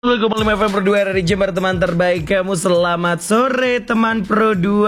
5 FM Pro 2 dari Jember, teman terbaik kamu. Selamat sore teman Pro 2.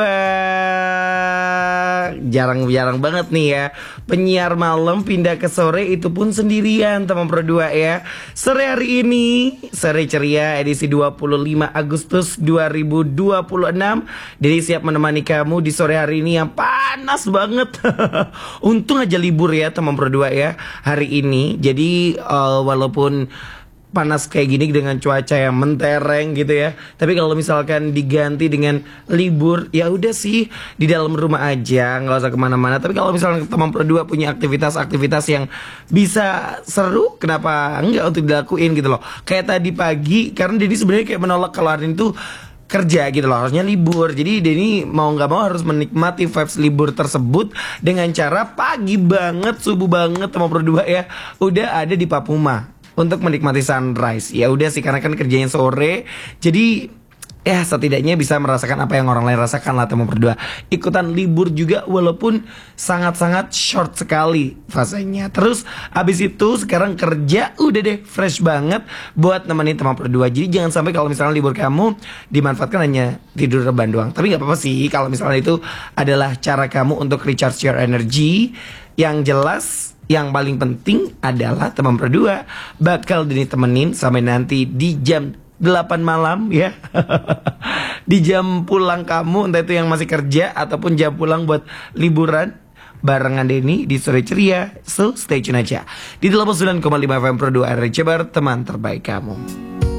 Jarang-jarang banget nih ya penyiar malam pindah ke sore, itu pun sendirian teman Pro 2 ya. Sore hari ini, sore ceria edisi 25 Agustus 2026. Jadi siap menemani kamu di sore hari ini yang panas banget. Untung aja libur ya teman Pro 2 ya hari ini. Jadi walaupun panas kayak gini dengan cuaca yang mentereng gitu ya, tapi kalau misalkan diganti dengan libur, ya udah sih di dalam rumah aja, nggak usah kemana-mana. Tapi kalau misalkan teman Pro 2 punya aktivitas-aktivitas yang bisa seru, kenapa enggak untuk dilakuin gitu loh. Kayak tadi pagi, karena Denny sebenarnya kayak menolak kalau hari ini tuh kerja gitu loh, harusnya libur. Jadi Denny mau nggak mau harus menikmati vibes libur tersebut dengan cara pagi banget, subuh banget teman Pro 2 ya udah ada di Papuma untuk menikmati sunrise. Ya udah sih, karena kan kerjanya sore, jadi ya setidaknya bisa merasakan apa yang orang lain rasakan lah teman berdua. Ikutan libur juga walaupun sangat-sangat short sekali fasenya. Terus abis itu sekarang kerja udah deh fresh banget buat nemenin teman berdua. Jadi jangan sampai kalau misalnya libur kamu dimanfaatkan hanya tidur rebahan doang. Tapi gak apa-apa sih kalau misalnya itu adalah cara kamu untuk recharge your energy. Yang jelas, yang paling penting adalah teman berdua bakal ditemenin sampai nanti di jam 8 malam ya. Di jam pulang kamu, entah itu yang masih kerja ataupun jam pulang buat liburan, barengan Denny di sore ceria. So stay tune aja di 89,5 FM Pro 2 RRI Jabar, teman terbaik kamu.